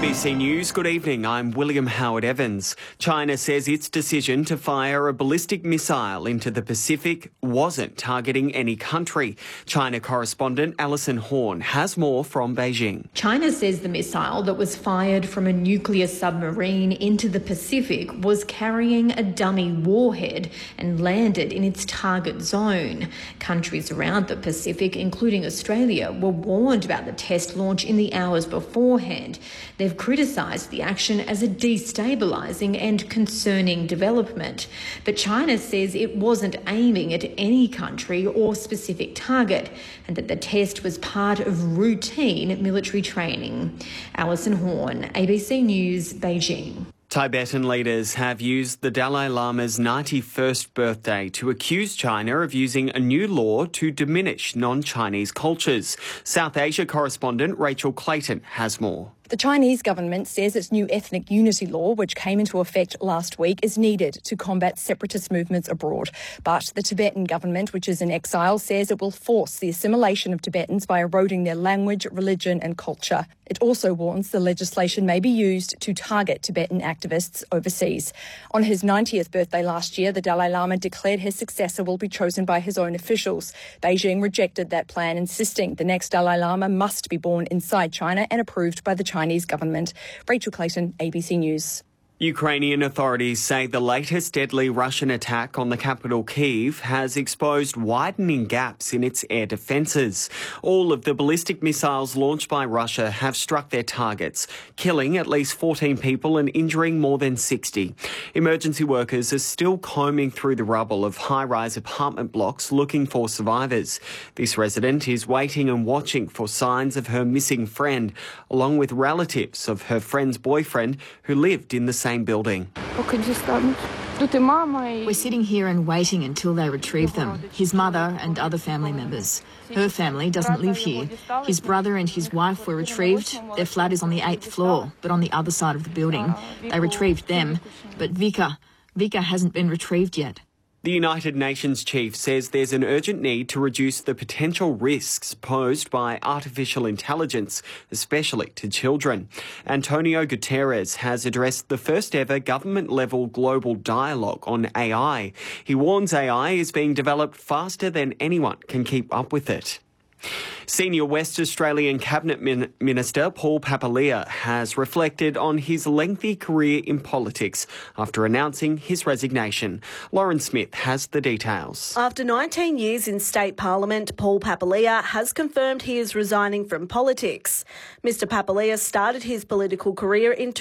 ABC News, good evening. I'm William Howard Evans. China says its decision to fire a ballistic missile into the Pacific wasn't targeting any country. China correspondent Alison Horn has more from Beijing. China says the missile that was fired from a nuclear submarine into the Pacific was carrying a dummy warhead and landed in its target zone. Countries around the Pacific, including Australia, were warned about the test launch in the hours beforehand. They've criticised the action as a destabilising and concerning development. But China says it wasn't aiming at any country or specific target and that the test was part of routine military training. Alison Horn, ABC News, Beijing. Tibetan leaders have used the Dalai Lama's 91st birthday to accuse China of using a new law to diminish non-Chinese cultures. South Asia correspondent Rachel Clayton has more. The Chinese government says its new ethnic unity law, which came into effect last week, is needed to combat separatist movements abroad. But the Tibetan government, which is in exile, says it will force the assimilation of Tibetans by eroding their language, religion and culture. It also warns the legislation may be used to target Tibetan activists overseas. On his 90th birthday last year, the Dalai Lama declared his successor will be chosen by his own officials. Beijing rejected that plan, insisting the next Dalai Lama must be born inside China and approved by the Chinese government. Rachel Clayton, ABC News. Ukrainian authorities say the latest deadly Russian attack on the capital Kyiv has exposed widening gaps in its air defences. All of the ballistic missiles launched by Russia have struck their targets, killing at least 14 people and injuring more than 60. Emergency workers are still combing through the rubble of high-rise apartment blocks looking for survivors. This resident is waiting and watching for signs of her missing friend, along with relatives of her friend's boyfriend who lived in the same building. We're sitting here and waiting until they retrieve them, his mother and other family members. Her family doesn't live here. His brother and his wife were retrieved. Their flat is on the 8th floor, but on the other side of the building. They retrieved them, but Vika hasn't been retrieved yet. The United Nations chief says there's an urgent need to reduce the potential risks posed by artificial intelligence, especially to children. Antonio Guterres has addressed the first ever government-level global dialogue on AI. He warns AI is being developed faster than anyone can keep up with it. Senior West Australian Cabinet Minister Paul Papalia has reflected on his lengthy career in politics after announcing his resignation. Lauren Smith has the details. After 19 years in state parliament, Paul Papalia has confirmed he is resigning from politics. Mr Papalia started his political career in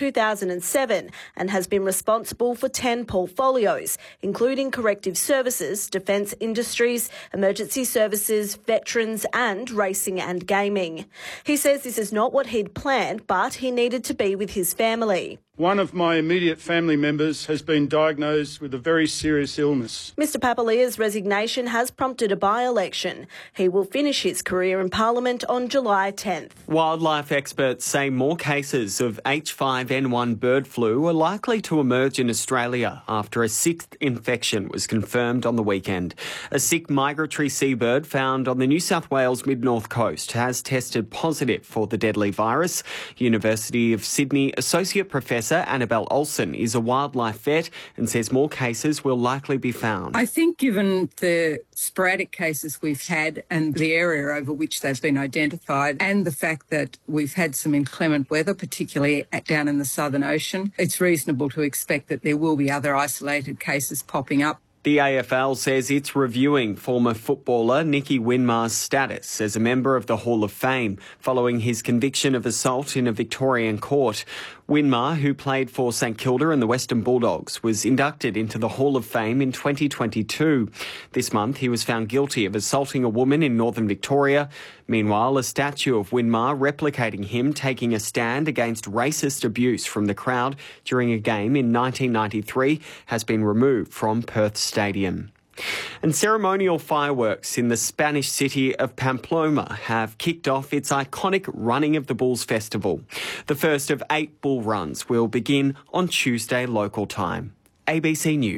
2007 and has been responsible for 10 portfolios, including corrective services, defence industries, emergency services, veterans and racing and gaming. He says this is not what he'd planned, but he needed to be with his family. One of my immediate family members has been diagnosed with a very serious illness. Mr Papalia's resignation has prompted a by-election. He will finish his career in Parliament on July 10th. Wildlife experts say more cases of H5N1 bird flu are likely to emerge in Australia after a sixth infection was confirmed on the weekend. A sick migratory seabird found on the New South Wales mid-north coast has tested positive for the deadly virus. University of Sydney Associate Professor Annabelle Olsen is a wildlife vet and says more cases will likely be found. I think given the sporadic cases we've had and the area over which they've been identified and the fact that we've had some inclement weather, particularly down in the Southern Ocean, it's reasonable to expect that there will be other isolated cases popping up. The AFL says it's reviewing former footballer Nicky Winmar's status as a member of the Hall of Fame following his conviction of assault in a Victorian court. Winmar, who played for St Kilda and the Western Bulldogs, was inducted into the Hall of Fame in 2022. This month, he was found guilty of assaulting a woman in northern Victoria. Meanwhile, a statue of Winmar replicating him taking a stand against racist abuse from the crowd during a game in 1993 has been removed from Perth Stadium. And ceremonial fireworks in the Spanish city of Pamplona have kicked off its iconic Running of the Bulls festival. The first of 8 bull runs will begin on Tuesday local time. ABC News.